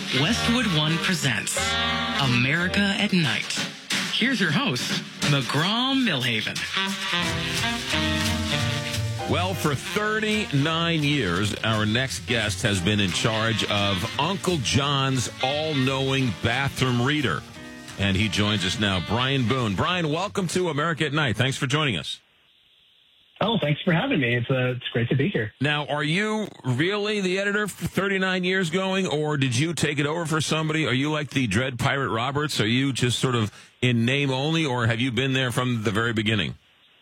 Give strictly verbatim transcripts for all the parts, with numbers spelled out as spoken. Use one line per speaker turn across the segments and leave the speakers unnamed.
Westwood One presents America at Night. Here's your host, McGraw Millhaven.
Well, for thirty-nine years, our next guest has been in charge of Uncle John's all-knowing bathroom reader. And he joins us now, Brian Boone. Brian, welcome to America at Night. Thanks for joining us.
Oh, thanks for having me. It's uh, it's great to be here.
Now, are you really the editor for thirty-nine years going, or did you take it over for somebody? Are you like the Dread Pirate Roberts? Are you just sort of in name only, or have you been there from the very beginning?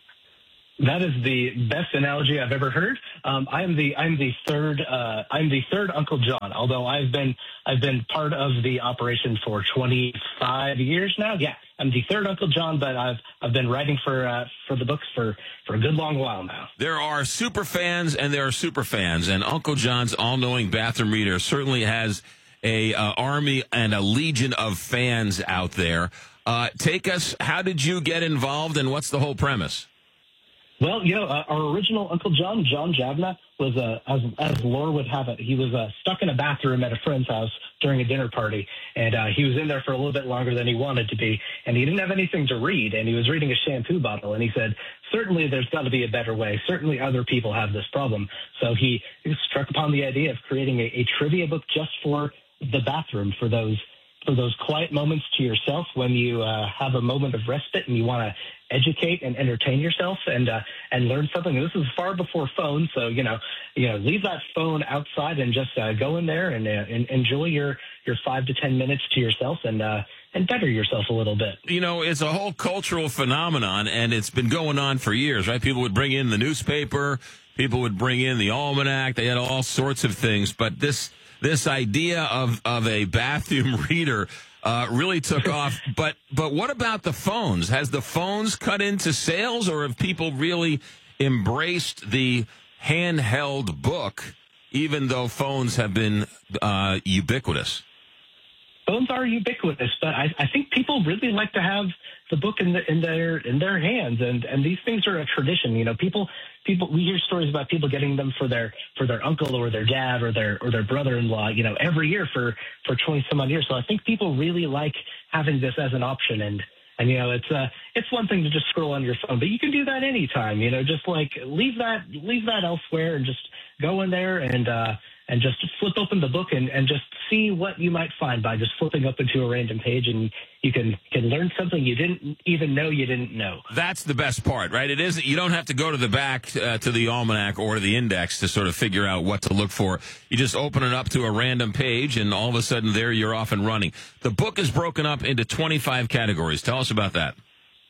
That is the best analogy I've ever heard. Um, I'm the I'm the third uh, I'm the third Uncle John. Although I've been I've been part of the operation for twenty-five years now. Yeah, I'm the third Uncle John, but I've I've been writing for uh, for the books for, for a good long while now.
There are super fans and there are super fans, and Uncle John's all-knowing bathroom reader certainly has a uh, army and a legion of fans out there. Uh, take us. How did you get involved, and what's the whole premise?
Well, you know, uh, our original Uncle John, John Javna, was, uh, as, as lore would have it, he was uh, stuck in a bathroom at a friend's house during a dinner party, and uh, he was in there for a little bit longer than he wanted to be, and he didn't have anything to read, and he was reading a shampoo bottle, and he said, certainly there's got to be a better way. Certainly other people have this problem. So he, he struck upon the idea of creating a, a trivia book just for the bathroom, for those for those quiet moments to yourself when you uh, have a moment of respite and you want to educate and entertain yourself and uh, and learn something. And this is far before phones, so you know, you know, leave that phone outside and just uh, go in there and, uh, and enjoy your, your five to ten minutes to yourself and uh, and better yourself a little bit.
You know, it's a whole cultural phenomenon, and it's been going on for years, right? People would bring in the newspaper, people would bring in the almanac, they had all sorts of things, but this. This idea of, of a bathroom reader uh, really took off. But but what about the phones? Has the phones cut into sales, or have people really embraced the handheld book, even though phones have been uh, ubiquitous?
Phones are ubiquitous, but I, I think people really like to have the book in, the, in their in their hands, and, and these things are a tradition. You know, people people we hear stories about people getting them for their for their uncle or their dad or their or their brother-in-law. You know, every year for for twenty some odd years. So I think people really like having this as an option, and and you know, it's uh it's one thing to just scroll on your phone, but you can do that anytime. You know, just like leave that leave that elsewhere and just go in there and. uh And just flip open the book and, and just see what you might find by just flipping open to a random page, and you can, can learn something you didn't even know you didn't know.
That's the best part, right? It isn't. You don't have to go to the back uh, to the almanac or to the index to sort of figure out what to look for. You just open it up to a random page, and all of a sudden there you're off and running. The book is broken up into twenty-five categories. Tell us about that.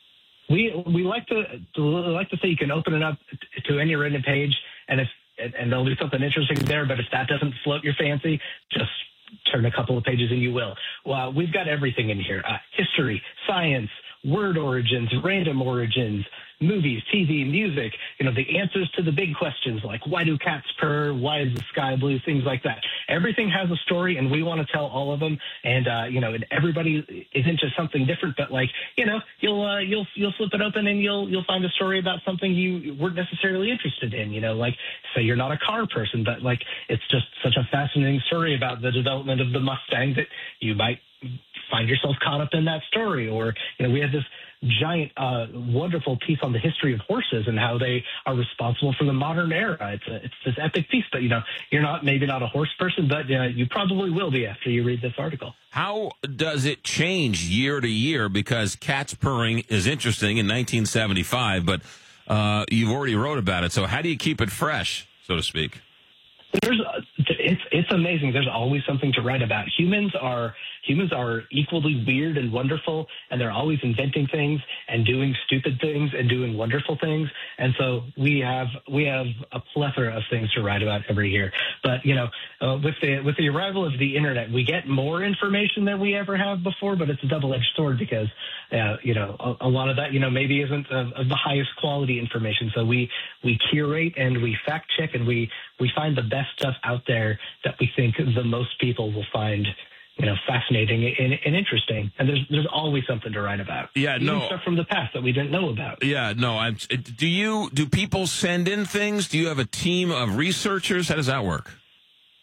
We we like to, to like to say you can open it up to any random page, and if and there'll be something interesting there, but if that doesn't float your fancy, just turn a couple of pages and you will. Well, we've got everything in here. Uh, history, science, word origins, random origins, movies, T V, music, you know, the answers to the big questions like why do cats purr, why is the sky blue, things like that. Everything has a story, and we want to tell all of them. And, uh, you know, and everybody is into something different, but like, you know, you'll, uh, you'll, you'll flip it open and you'll, you'll find a story about something you weren't necessarily interested in, you know, like, say you're not a car person, but like, it's just such a fascinating story about the development of the Mustang that you might find yourself caught up in that story. Or, you know, we have this giant, uh, wonderful piece on the history of horses and how they are responsible for the modern era. It's a, it's this epic piece, but, you know, you're not, maybe not a horse person, but uh, you probably will be after you read this article.
How does it change year to year? Because cats purring is interesting in nineteen seventy-five, but uh, you've already wrote about it. So how do you keep it fresh, so to speak?
There's, it's it's amazing. There's always something to write about. Humans are humans are equally weird and wonderful, and they're always inventing things and doing stupid things and doing wonderful things. And so we have we have a plethora of things to write about every year. But you know, uh, with the with the arrival of the internet, we get more information than we ever have before. But it's a double-edged sword because uh, you know a, a lot of that you know maybe isn't of, of the highest quality information. So we we curate and we fact check and we we find the best stuff out there that we think the most people will find, you know, fascinating and, and interesting. And there's there's always something to write about.
Yeah,
Even
no
stuff from the past that we didn't know about.
Yeah, no. I'm, do you do people send in things? Do you have a team of researchers? How does that work?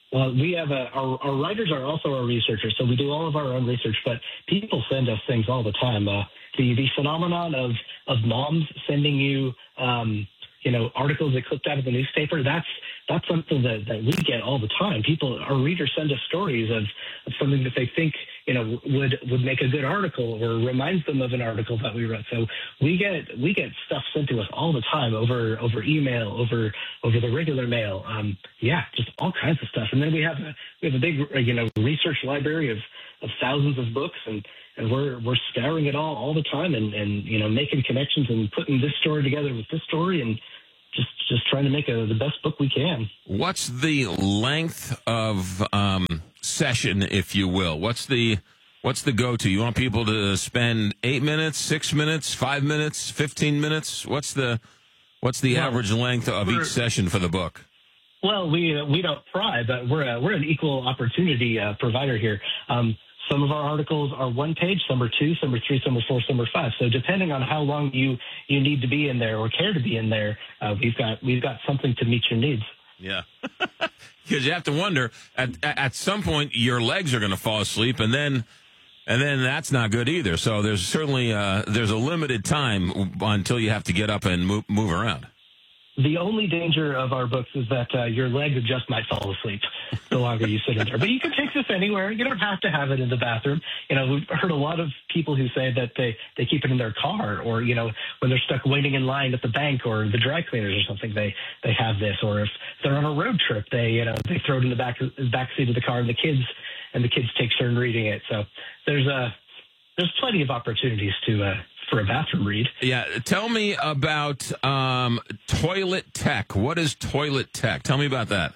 Well, we have a, our, our writers are also our researchers, so we do all of our own research, but people send us things all the time. Uh, the, the phenomenon of, of moms sending you, um, you know, articles they clipped out of the newspaper, that's that's something that, that we get all the time. People, our readers send us stories of, of something that they think, you know, would would make a good article or reminds them of an article that we wrote. So we get we get stuff sent to us all the time over over email, over over the regular mail. Um, yeah, just all kinds of stuff. And then we have a we have a big you know research library of, of thousands of books, and, and we're we're scouring it all all the time, and, and you know making connections and putting this story together with this story, and just just trying to make a, the best book we can.
What's the length of um, session, if you will? What's the what's the go-to? You want people to spend eight minutes, six minutes, five minutes, fifteen minutes? What's the what's the
well,
average length of each session for the book?
Well, we uh, we don't pry, but we're a, we're an equal opportunity uh, provider here. Um, Some of our articles are one page, some are two, some are three, some are four, some are five. So depending on how long you, you need to be in there or care to be in there, uh, we've got we've got something to meet your needs.
Yeah, because you have to wonder at at some point your legs are going to fall asleep, and then and then that's not good either. So there's certainly uh, there's a limited time until you have to get up and move, move around.
The only danger of our books is that uh, your legs just might fall asleep the longer you sit in there. But you can take this anywhere. You don't have to have it in the bathroom. You know, we've heard a lot of people who say that they, they keep it in their car, or, you know, when they're stuck waiting in line at the bank or the dry cleaners or something, they, they have this. Or if they're on a road trip, they, you know, they throw it in the back, back seat of the car, and the kids and the kids take turn reading it. So there's a, there's plenty of opportunities to, uh, for a bathroom read.
Yeah. Tell me about um, toilet tech. What is toilet tech? Tell me about that.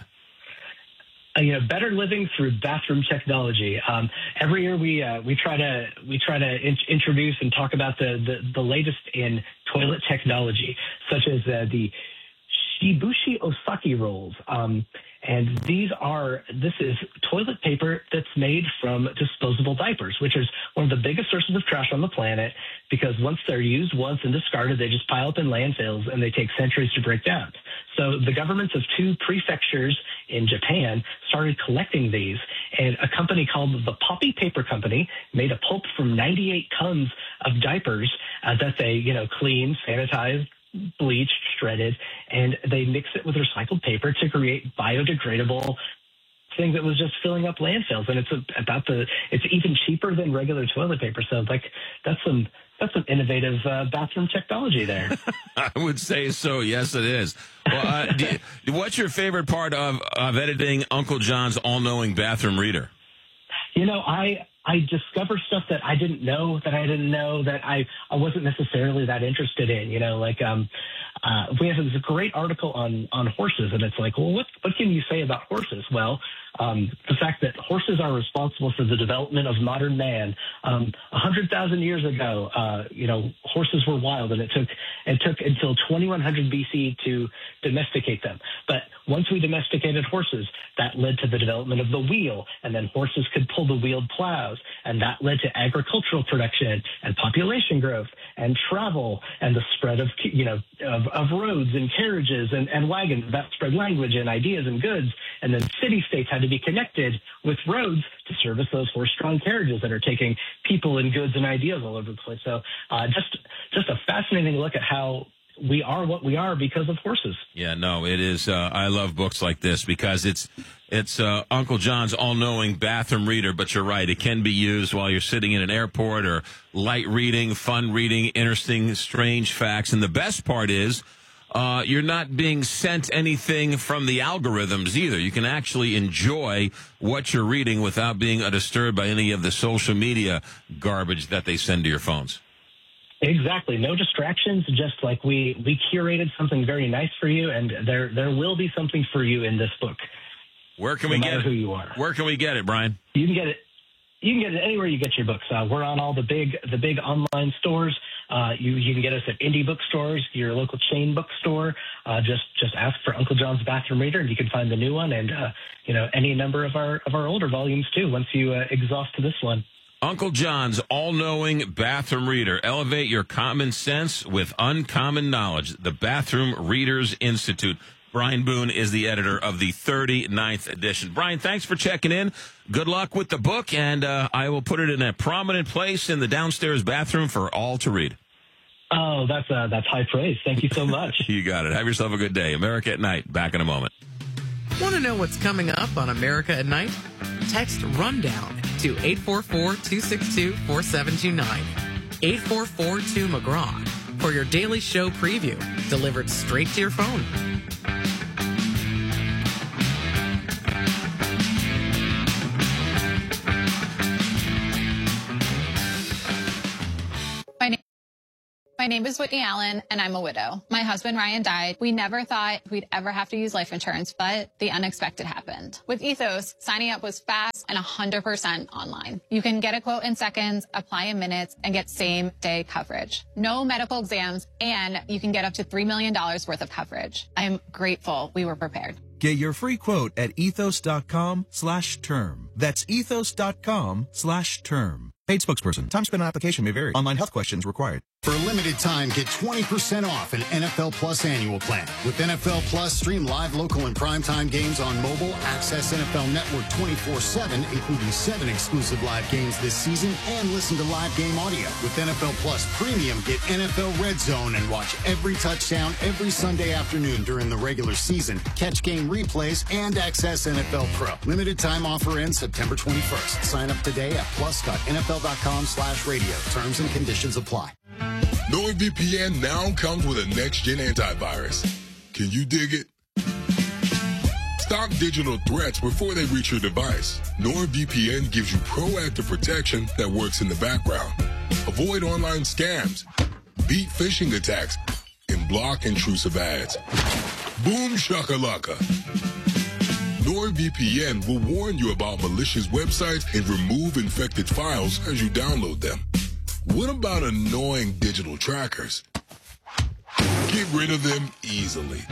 Uh, you know, better living through bathroom technology. Um, every year we uh, we try to we try to in- introduce and talk about the, the, the latest in toilet technology, such as uh, the Shibushi Osaki rolls. Um, and these are, this is toilet paper that's made from disposable diapers, which is one of the biggest sources of trash on the planet, because once they're used once and discarded, they just pile up in landfills and they take centuries to break down. So the governments of two prefectures in Japan started collecting these, and a company called the Poppy Paper Company made a pulp from ninety-eight tons of diapers uh, that they, you know, cleaned, sanitized, bleached, shredded, and they mix it with recycled paper to create biodegradable thing that was just filling up landfills. And it's a, about the, it's even cheaper than regular toilet paper. So like that's some, that's some innovative uh, bathroom technology there.
I would say so. Yes, it is. Well, uh, do you, what's your favorite part of, of editing Uncle John's all-knowing bathroom reader?
You know, I, I discover stuff that I didn't know that I didn't know that I, I wasn't necessarily that interested in, you know, like, um, uh, we have this great article on, on horses, and it's like, well, what, what can you say about horses? Well, um, the fact that horses are responsible for the development of modern man. Um, a hundred thousand years ago, uh, you know, horses were wild, and it took, it took until twenty-one hundred B C to domesticate them. But once we domesticated horses, that led to the development of the wheel, and then horses could pull the wheeled plows, and that led to agricultural production and population growth and travel and the spread of, you know, of, of roads and carriages and, and wagons. That spread language and ideas and goods, and then city-states had to be connected with roads to service those horse-drawn carriages that are taking people and goods and ideas all over the place. So uh, just just a fascinating look at how we are what we are because of horses.
Yeah, no, it is. Uh, I love books like this because it's it's uh, Uncle John's all-knowing bathroom reader. But you're right; it can be used while you're sitting in an airport or light reading, fun reading, interesting, strange facts. And the best part is, uh, you're not being sent anything from the algorithms either. You can actually enjoy what you're reading without being disturbed by any of the social media garbage that they send to your phones.
Exactly. No distractions. Just like we, we curated something very nice for you, and there there will be something for you in this book.
Where can
no
we
matter
get it?
Who you are.
Where can we get it, Brian?
You can get it. You can get it anywhere you get your books. Uh, we're on all the big the big online stores. Uh, you you can get us at indie bookstores, your local chain bookstore. Uh, just just ask for Uncle John's Bathroom Reader, and you can find the new one, and uh, you know any number of our of our older volumes too. Once you uh, exhaust this one.
Uncle John's all-knowing bathroom reader. Elevate your common sense with uncommon knowledge. The Bathroom Readers Institute. Brian Boone is the editor of the thirty-ninth edition. Brian, thanks for checking in. Good luck with the book, and uh, I will put it in a prominent place in the downstairs bathroom for all to read.
Oh, that's uh, that's high praise. Thank you so much.
You got it. Have yourself a good day. America at Night. Back in a moment.
Want to know what's coming up on America at Night? Text RUNDOWN to eight four four, two six two, four seven two nine. eight four four two McGraw for your daily show preview delivered straight to your phone.
My name is Whitney Allen, and I'm a widow. My husband, Ryan, died. We never thought we'd ever have to use life insurance, but the unexpected happened. With Ethos, signing up was fast and one hundred percent online. You can get a quote in seconds, apply in minutes, and get same-day coverage. No medical exams, and you can get up to three million dollars worth of coverage. I am grateful we were prepared.
Get your free quote at ethos.com slash term. That's ethos.com slash term. Paid spokesperson. Time spent on application may vary. Online health questions required.
For a limited time, get twenty percent off an N F L Plus annual plan. With N F L Plus, stream live, local, and primetime games on mobile. Access N F L Network twenty-four seven, including seven exclusive live games this season, and listen to live game audio. With N F L Plus Premium, get N F L Red Zone and watch every touchdown every Sunday afternoon during the regular season. Catch game replays and access N F L Pro. Limited time offer ends September twenty-first. Sign up today at plus.nfl.com slash radio. Terms and conditions apply.
NordVPN now comes with a next-gen antivirus. Can you dig it? Stop digital threats before they reach your device. NordVPN gives you proactive protection that works in the background. Avoid online scams, beat phishing attacks, and block intrusive ads. Boom shakalaka. NordVPN will warn you about malicious websites and remove infected files as you download them. What about annoying digital trackers? Get rid of them easily.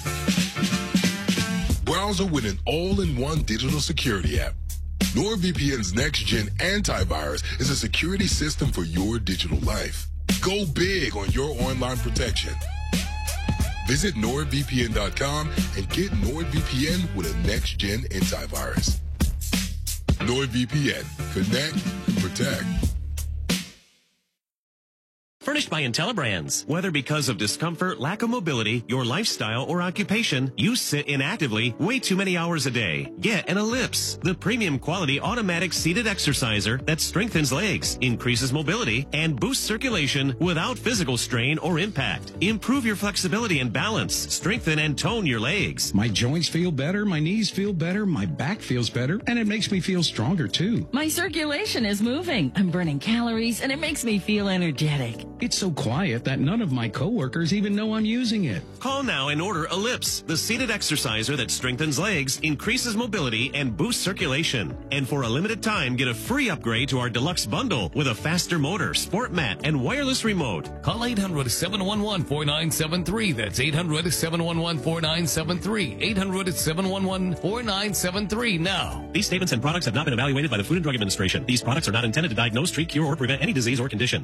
Browser with an all-in-one digital security app. NordVPN's next-gen antivirus is a security system for your digital life. Go big on your online protection. Visit nord V P N dot com and get NordVPN with a next-gen antivirus. NordVPN. Connect and protect.
Furnished by IntelliBrands. Whether because of discomfort, lack of mobility, your lifestyle, or occupation, you sit inactively way too many hours a day. Get an Ellipse, the premium quality automatic seated exerciser that strengthens legs, increases mobility, and boosts circulation without physical strain or impact. Improve your flexibility and balance. Strengthen and tone your legs.
My joints feel better, my knees feel better, my back feels better, and it makes me feel stronger too.
My circulation is moving. I'm burning calories, and it makes me feel energetic.
It's so quiet that none of my coworkers even know I'm using it.
Call now and order Ellipse, the seated exerciser that strengthens legs, increases mobility, and boosts circulation. And for a limited time, get a free upgrade to our deluxe bundle with a faster motor, sport mat, and wireless remote.
Call eight hundred, seven one one, four nine seven three. That's eight hundred, seven one one, four nine seven three. eight hundred, seven one one, four nine seven three now.
These statements and products have not been evaluated by the Food and Drug Administration. These products are not intended to diagnose, treat, cure, or prevent any disease or condition.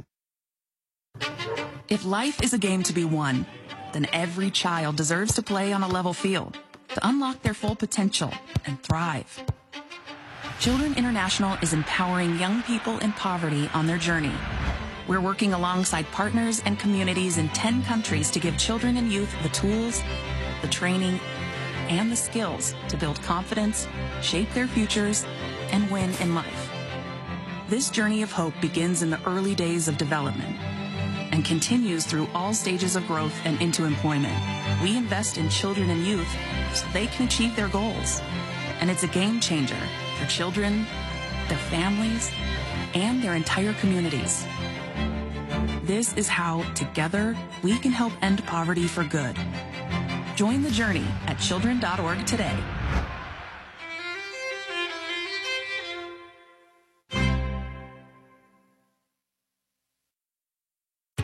If life is a game to be won, then every child deserves to play on a level field, to unlock their full potential and thrive. Children International is empowering young people in poverty on their journey. We're working alongside partners and communities in ten countries to give children and youth the tools, the training, and the skills to build confidence, shape their futures, and win in life. This journey of hope begins in the early days of development and continues through all stages of growth and into employment. We invest in children and youth so they can achieve their goals. And it's a game changer for children, their families, and their entire communities. This is how, together, we can help end poverty for good. Join the journey at children dot org today.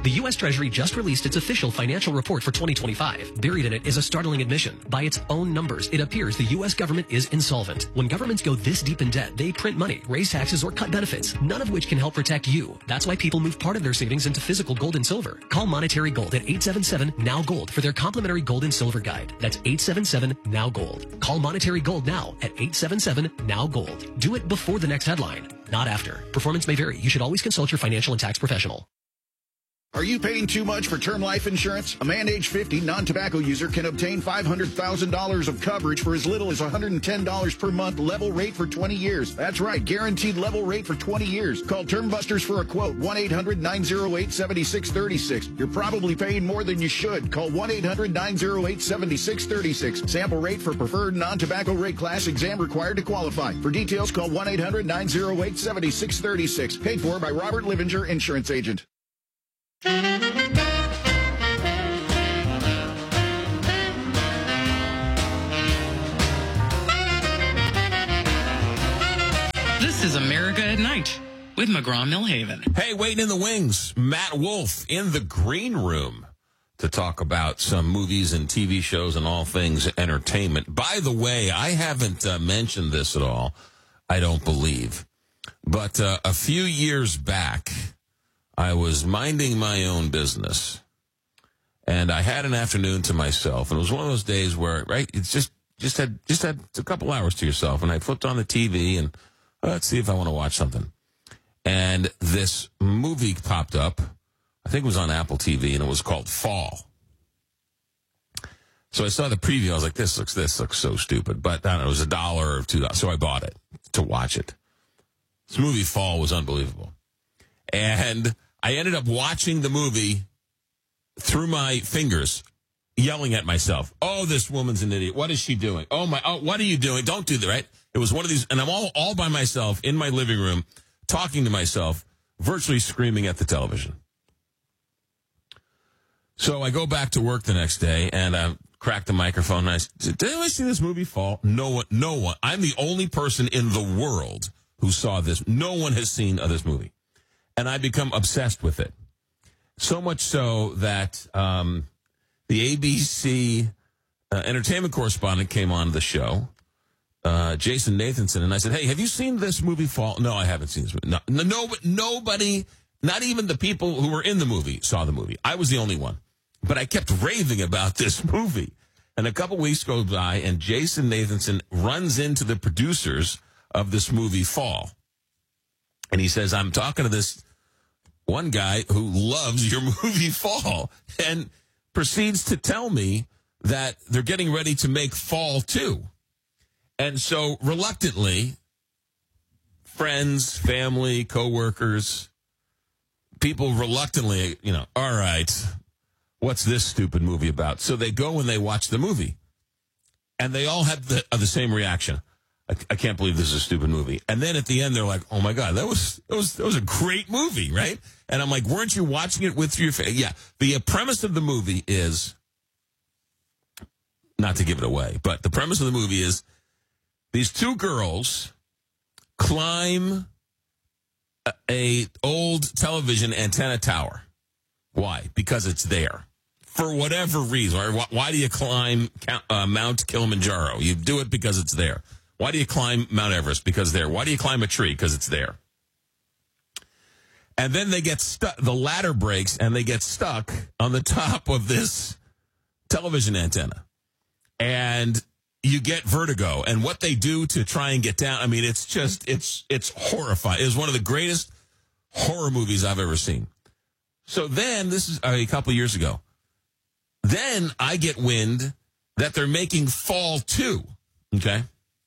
The U S Treasury just released its official financial report for twenty twenty-five. Buried in it is a startling admission. By its own numbers, it appears the U S government is insolvent. When governments go this deep in debt, they print money, raise taxes, or cut benefits, none of which can help protect you. That's why people move part of their savings into physical gold and silver. Call Monetary Gold at eight seven seven, N O W, GOLD for their complimentary gold and silver guide. That's eight seven seven, N O W, GOLD. Call Monetary Gold now at eight seven seven, N O W, GOLD. Do it before the next headline, not after. Performance may vary. You should always consult your financial and tax professional.
Are you paying too much for term life insurance? A man age fifty non-tobacco user can obtain five hundred thousand dollars of coverage for as little as one hundred ten dollars per month, level rate for twenty years. That's right, guaranteed level rate for twenty years. Call Term Busters for a quote, one eight hundred, nine oh eight, seven six three six. You're probably paying more than you should. Call one eight hundred, nine oh eight, seven six three six. Sample rate for preferred non-tobacco rate class, exam required to qualify. For details, call one eight hundred, nine oh eight, seven six three six. Paid for by Robert Livinger, Insurance Agent.
This is America at Night with McGraw-Millhaven.
Hey, waiting in the wings, Matt Wolf in the green room to talk about some movies and T V shows and all things entertainment. By the way, I haven't uh, mentioned this at all, I don't believe. But uh, a few years back, I was minding my own business, and I had an afternoon to myself, and it was one of those days where, right, it's just just had just had a couple hours to yourself, and I flipped on the T V, and uh, let's see if I want to watch something. And this movie popped up. I think it was on Apple T V, and it was called Fall. So I saw the preview. I was like, this looks this looks so stupid, but I don't know, it was a dollar or two dollars, so I bought it to watch it. This movie Fall was unbelievable. And I ended up watching the movie through my fingers, yelling at myself. Oh, this woman's an idiot. What is she doing? Oh, my, oh, what are you doing? Don't do that, right? It was one of these, and I'm all, all by myself in my living room, talking to myself, virtually screaming at the television. So I go back to work the next day, and I crack the microphone, and I said, did anyone see this movie Fall? No one, no one. I'm the only person in the world who saw this. No one has seen uh, this movie. And I become obsessed with it. So much so that um, the A B C uh, entertainment correspondent came on the show, uh, Jason Nathanson, and I said, hey, have you seen this movie Fall? No, I haven't seen this movie. No, no, nobody, not even the people who were in the movie saw the movie. I was the only one. But I kept raving about this movie. And a couple weeks go by, and Jason Nathanson runs into the producers of this movie Fall. And he says, I'm talking to this one guy who loves your movie Fall, and proceeds to tell me that they're getting ready to make Fall two. And so reluctantly, friends, family, coworkers, people reluctantly, you know, all right, what's this stupid movie about? So they go and they watch the movie, and they all have the, uh, the same reaction. I, I can't believe this is a stupid movie. And then at the end, they're like, oh, my God, that was that was, that was a great movie, right? And I'm like, weren't you watching it with your family? Yeah. The uh, premise of the movie is, not to give it away, but the premise of the movie is these two girls climb a, a old television antenna tower. Why? Because it's there. For whatever reason. Or why, why do you climb uh, Mount Kilimanjaro? You do it because it's there. Why do you climb Mount Everest? Because it's there. Why do you climb a tree? Because it's there. And then they get stuck. The ladder breaks, and they get stuck on the top of this television antenna. And you get vertigo. And what they do to try and get down, I mean, it's just, it's it's horrifying. It was one of the greatest horror movies I've ever seen. So then, this is a couple years ago. Then I get wind that they're making Fall two. Okay?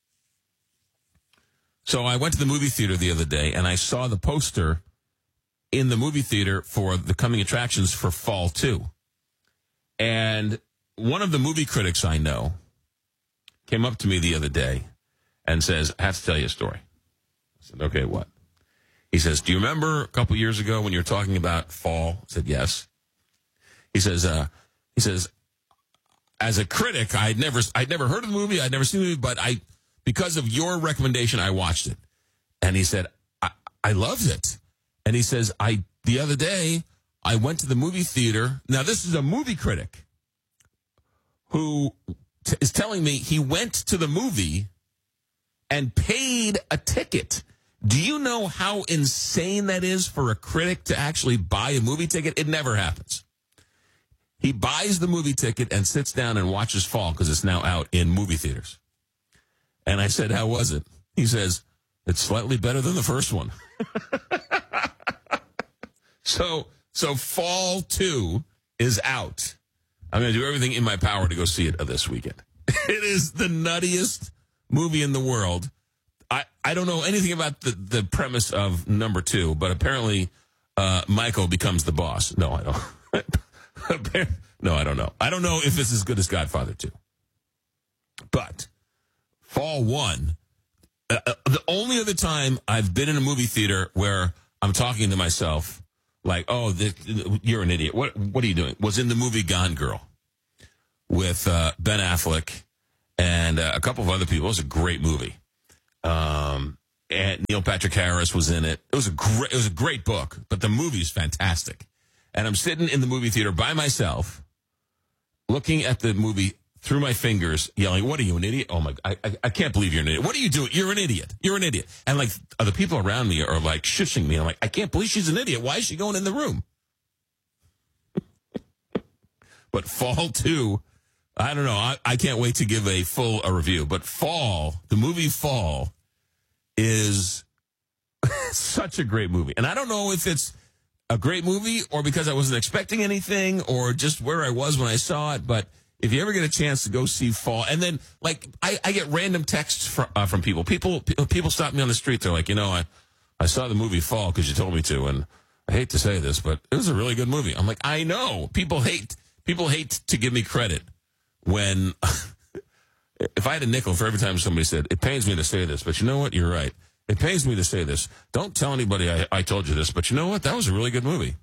So I went to the movie theater the other day, and I saw the poster in the movie theater for the coming attractions for Fall two. And one of the movie critics I know came up to me the other day and says, I have to tell you a story. I said, okay, what? He says, do you remember a couple years ago when you were talking about Fall? I said, yes. He says, uh, he says, as a critic, I'd never, I'd never heard of the movie. I'd never seen the movie, but I, because of your recommendation, I watched it. And he said, I, I loved it. And he says, I, the other day, I went to the movie theater. Now, this is a movie critic who t- is telling me he went to the movie and paid a ticket. Do you know how insane that is for a critic to actually buy a movie ticket? It never happens. He buys the movie ticket and sits down and watches Fall because it's now out in movie theaters. And I said, how was it? He says, it's slightly better than the first one. so, so Fall two is out. I'm going to do everything in my power to go see it this weekend. It is the nuttiest movie in the world. I, I don't know anything about the, the premise of number two, but apparently uh, Michael becomes the boss. No, I don't. No, I don't know. I don't know if it's as good as Godfather two. But Fall one, uh, the only other time I've been in a movie theater where I'm talking to myself like, oh, this, you're an idiot. What What are you doing? Was in the movie Gone Girl with uh, Ben Affleck and uh, a couple of other people. It was a great movie. Um, and Neil Patrick Harris was in it. It was a great, it was a great book, but the movie's fantastic. And I'm sitting in the movie theater by myself, looking at the movie through my fingers, yelling, "What are you, an idiot? Oh my, I, I, I can't believe you're an idiot. What are you doing? You're an idiot. You're an idiot." And like the people around me are like shushing me. I'm like, I can't believe she's an idiot. Why is she going in the room? But Fall two, I don't know. I, I can't wait to give a full a review. But Fall, the movie Fall, is such a great movie. And I don't know if it's a great movie or because I wasn't expecting anything or just where I was when I saw it. But if you ever get a chance to go see Fall, and then like I, I get random texts from, uh, from people. People people stop me on the street. They're like, you know, I, I saw the movie Fall because you told me to. And I hate to say this, but it was a really good movie. I'm like, I know. People hate people hate to give me credit when if I had a nickel for every time somebody said, it pains me to say this, but you know what? You're right. It pains me to say this. Don't tell anybody I, I told you this, but you know what? That was a really good movie.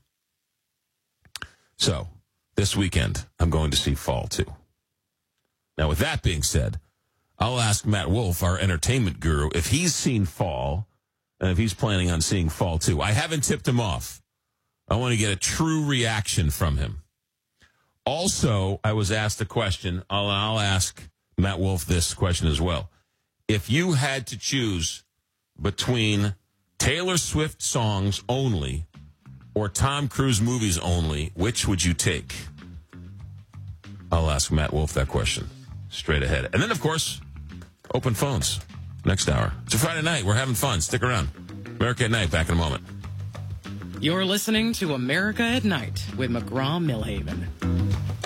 So, this weekend, I'm going to see Fall two. Now, with that being said, I'll ask Matt Wolf, our entertainment guru, if he's seen Fall and if he's planning on seeing Fall two. I haven't tipped him off. I want to get a true reaction from him. Also, I was asked a question. I'll, I'll ask Matt Wolf this question as well. If you had to choose between Taylor Swift songs only or Tom Cruise movies only, which would you take? I'll ask Matt Wolf that question straight ahead. And then, of course, open phones next hour. It's a Friday night. We're having fun. Stick around. America at Night, back in a moment.
You're listening to America at Night with McGraw-Millhaven.